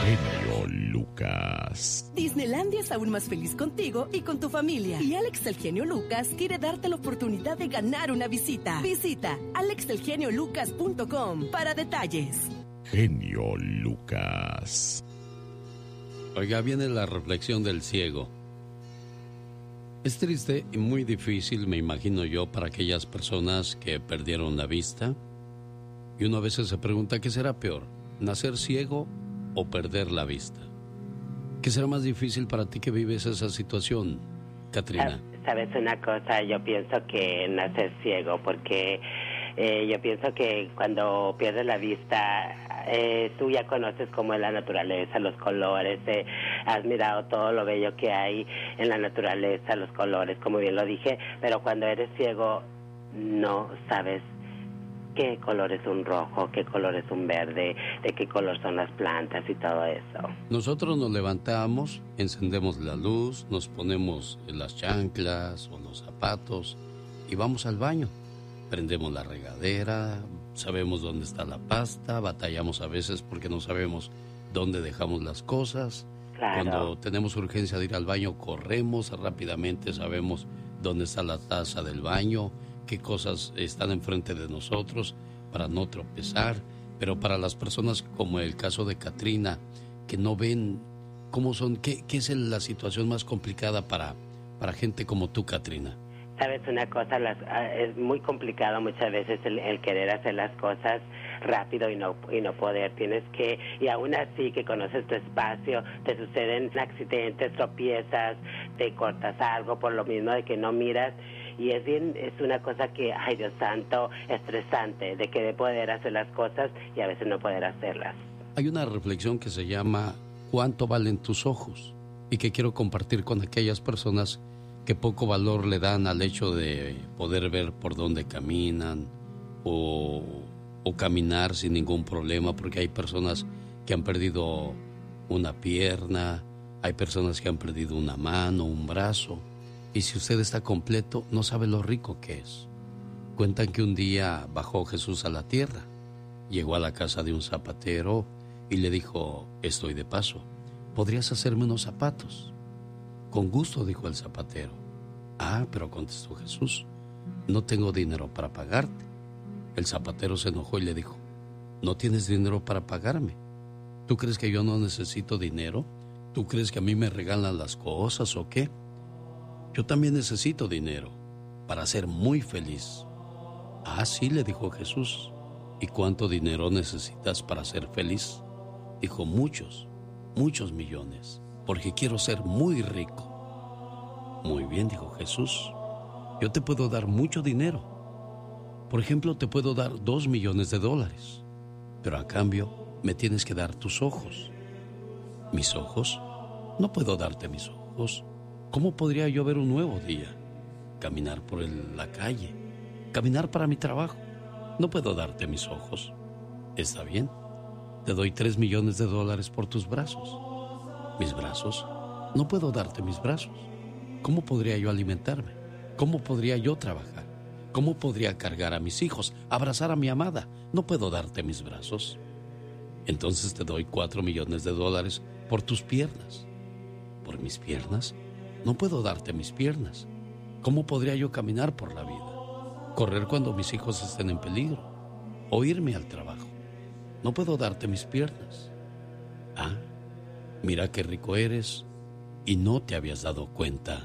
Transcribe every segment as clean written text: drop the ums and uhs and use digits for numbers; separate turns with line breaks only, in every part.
genio Lucas.
Disneylandia es aún más feliz contigo y con tu familia. Y Alex el genio Lucas quiere darte la oportunidad de ganar una visita. Visita alexelgeniolucas.com para detalles.
Genio Lucas.
Oiga, viene la reflexión del ciego. Es triste y muy difícil, me imagino yo, para aquellas personas que perdieron la vista. Y uno a veces se pregunta, ¿qué será peor? ¿Nacer ciego o perder la vista? ¿Qué será más difícil para ti que vives esa situación, Katrina?
Sabes una cosa, yo pienso que nacer ciego, porque yo pienso que cuando pierdes la vista, tú ya conoces cómo es la naturaleza, los colores, has mirado todo lo bello que hay en la naturaleza, los colores, como bien lo dije, pero cuando eres ciego no sabes qué color es un rojo, qué color es un verde, de qué color son las plantas y todo eso.
Nosotros nos levantamos, encendemos la luz, nos ponemos las chanclas o los zapatos y vamos al baño. Prendemos la regadera, sabemos dónde está la pasta, batallamos a veces porque no sabemos dónde dejamos las cosas.
Claro.
Cuando tenemos urgencia de ir al baño, corremos rápidamente, sabemos dónde está la taza del baño, qué cosas están enfrente de nosotros para no tropezar. Pero para las personas como el caso de Katrina, que no ven cómo son, ¿qué es la situación más complicada para gente como tú, Katrina?
Sabes una cosa, es muy complicado muchas veces el querer hacer las cosas rápido y no poder. Tienes que, y aún así que conoces tu espacio, te suceden accidentes, tropiezas, te cortas algo por lo mismo de que no miras. Y es una cosa que, ay Dios santo, estresante, de querer poder hacer las cosas y a veces no poder hacerlas.
Hay una reflexión que se llama ¿cuánto valen tus ojos? Y que quiero compartir con aquellas personas que poco valor le dan al hecho de poder ver por dónde caminan o caminar sin ningún problema, porque hay personas que han perdido una pierna, hay personas que han perdido una mano, un brazo, y si usted está completo no sabe lo rico que es. Cuentan que un día bajó Jesús a la tierra, llegó a la casa de un zapatero y le dijo, estoy de paso, ¿podrías hacerme unos zapatos? Con gusto, dijo el zapatero. Ah, pero contestó Jesús, no tengo dinero para pagarte. El zapatero se enojó y le dijo, ¿no tienes dinero para pagarme? ¿Tú crees que yo no necesito dinero? ¿Tú crees que a mí me regalan las cosas o qué? Yo también necesito dinero para ser muy feliz. Ah, sí, le dijo Jesús. ¿Y cuánto dinero necesitas para ser feliz? Dijo, muchos millones, porque quiero ser muy rico. Muy bien, dijo Jesús, yo te puedo dar mucho dinero. Por ejemplo, te puedo dar $2 millones, pero a cambio me tienes que dar tus ojos. ¿Mis ojos? No puedo darte mis ojos. ¿Cómo podría yo ver un nuevo día? Caminar por la calle, caminar para mi trabajo. No puedo darte mis ojos. Está bien, te doy $3 millones por tus brazos. ¿Mis brazos? No puedo darte mis brazos. ¿Cómo podría yo alimentarme? ¿Cómo podría yo trabajar? ¿Cómo podría cargar a mis hijos, abrazar a mi amada? No puedo darte mis brazos. Entonces te doy $4 millones por tus piernas. ¿Por mis piernas? No puedo darte mis piernas. ¿Cómo podría yo caminar por la vida? Correr cuando mis hijos estén en peligro. O irme al trabajo. No puedo darte mis piernas. Ah, mira qué rico eres y no te habías dado cuenta.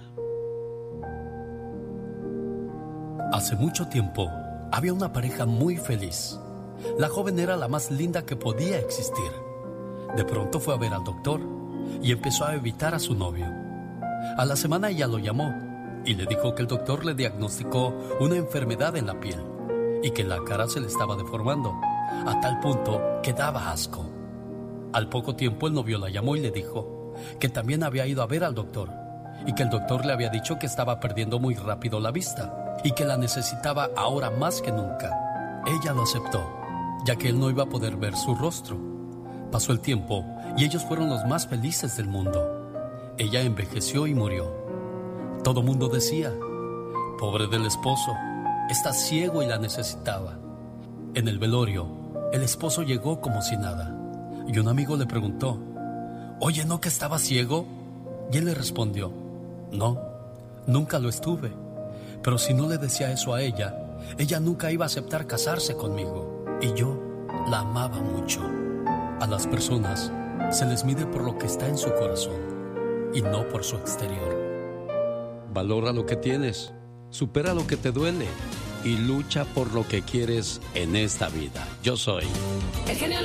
Hace mucho tiempo había una pareja muy feliz. La joven era la más linda que podía existir. De pronto fue a ver al doctor y empezó a evitar a su novio. A la semana ella lo llamó y le dijo que el doctor le diagnosticó una enfermedad en la piel y que la cara se le estaba deformando a tal punto que daba asco. Al poco tiempo el novio la llamó y le dijo que también había ido a ver al doctor y que el doctor le había dicho que estaba perdiendo muy rápido la vista y que la necesitaba ahora más que nunca. Ella lo aceptó, ya que él no iba a poder ver su rostro. Pasó el tiempo y ellos fueron los más felices del mundo. Ella envejeció y murió. Todo mundo decía, pobre del esposo, está ciego y la necesitaba. En el velorio, el esposo llegó como si nada y un amigo le preguntó, oye, ¿no que estaba ciego? Y él le respondió, no, nunca lo estuve. Pero si no le decía eso a ella, ella nunca iba a aceptar casarse conmigo. Y yo la amaba mucho. A las personas se les mide por lo que está en su corazón y no por su exterior.
Valora lo que tienes, supera lo que te duele y lucha por lo que quieres en esta vida. Yo soy el genio